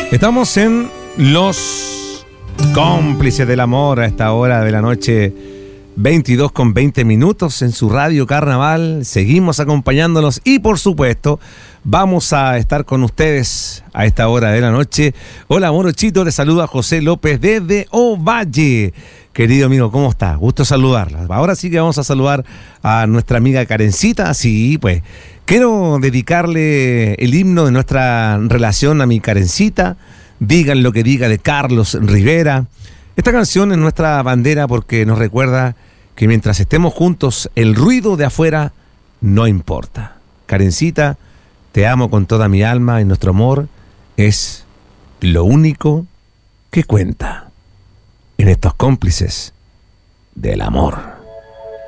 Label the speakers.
Speaker 1: Estamos en Los Cómplices del Amor a esta hora de la noche, 22:20 en su radio Carnaval. Seguimos acompañándonos y por supuesto vamos a estar con ustedes a esta hora de la noche. Hola Morochito, te saluda José López desde Ovalle. Querido amigo, ¿cómo está? Gusto saludarla. Ahora sí que vamos a saludar a nuestra amiga Karencita. Sí, pues quiero dedicarle el himno de nuestra relación a mi Karencita. Digan lo que diga, de Carlos Rivera. Esta canción es nuestra bandera porque nos recuerda que mientras estemos juntos, el ruido de afuera no importa. Karencita, te amo con toda mi alma y nuestro amor es lo único que cuenta en estos cómplices del amor.